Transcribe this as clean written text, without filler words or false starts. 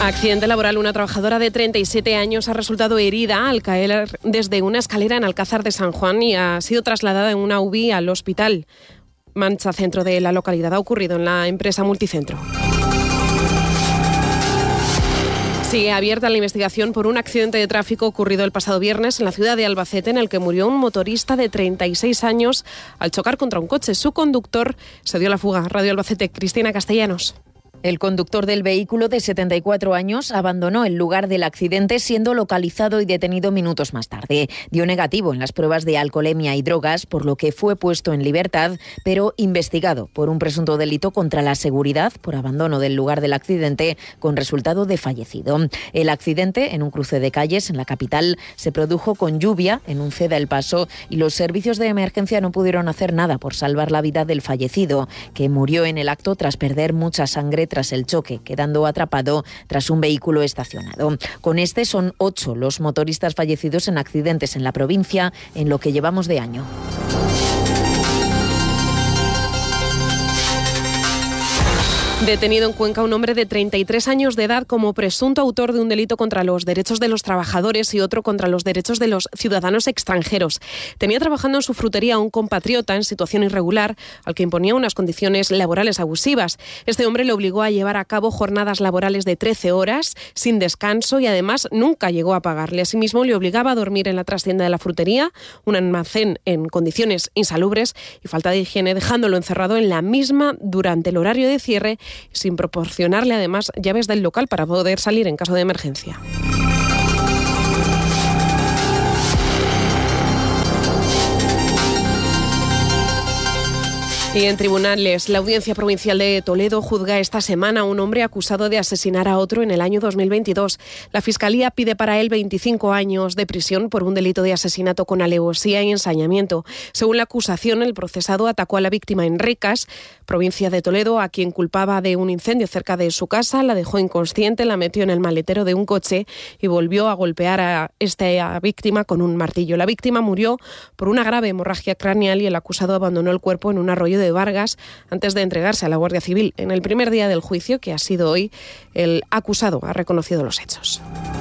Accidente laboral. Una trabajadora de 37 años ha resultado herida al caer desde una escalera en Alcázar de San Juan y ha sido trasladada en una UBI al hospital Mancha, centro de la localidad. Ha ocurrido en la empresa Multicentro. Sigue abierta la investigación por un accidente de tráfico ocurrido el pasado viernes en la ciudad de Albacete, en el que murió un motorista de 36 años al chocar contra un coche. Su conductor se dio la fuga. Radio Albacete, Cristina Castellanos. El conductor del vehículo, de 74 años, abandonó el lugar del accidente, siendo localizado y detenido minutos más tarde. Dio negativo en las pruebas de alcoholemia y drogas, por lo que fue puesto en libertad, pero investigado por un presunto delito contra la seguridad por abandono del lugar del accidente, con resultado de fallecido. El accidente, en un cruce de calles en la capital, se produjo con lluvia en un ceda El Paso y los servicios de emergencia no pudieron hacer nada por salvar la vida del fallecido, que murió en el acto tras perder mucha sangre tras el choque, quedando atrapado tras un vehículo estacionado. Con este son 8 los motoristas fallecidos en accidentes en la provincia en lo que llevamos de año. Detenido en Cuenca un hombre de 33 años de edad como presunto autor de un delito contra los derechos de los trabajadores y otro contra los derechos de los ciudadanos extranjeros. Tenía trabajando en su frutería a un compatriota en situación irregular al que imponía unas condiciones laborales abusivas. Este hombre le obligó a llevar a cabo jornadas laborales de 13 horas sin descanso y además nunca llegó a pagarle. Asimismo, le obligaba a dormir en la trastienda de la frutería, un almacén en condiciones insalubres y falta de higiene, dejándolo encerrado en la misma durante el horario de cierre, sin proporcionarle además llaves del local para poder salir en caso de emergencia. Y en tribunales, la Audiencia Provincial de Toledo juzga esta semana a un hombre acusado de asesinar a otro en el año 2022. La Fiscalía pide para él 25 años de prisión por un delito de asesinato con alevosía y ensañamiento. Según la acusación, el procesado atacó a la víctima en Ricas, provincia de Toledo, a quien culpaba de un incendio cerca de su casa, la dejó inconsciente, la metió en el maletero de un coche y volvió a golpear a esta víctima con un martillo. La víctima murió por una grave hemorragia craneal y el acusado abandonó el cuerpo en un arroyo de Vargas antes de entregarse a la Guardia Civil. En el primer día del juicio, que ha sido hoy, el acusado ha reconocido los hechos.